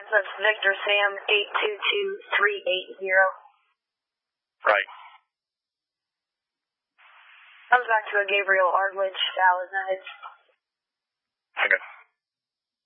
That's Victor Sam 822380. Right. Comes back to a Gabriel Arledge, Dallas Nights. Okay.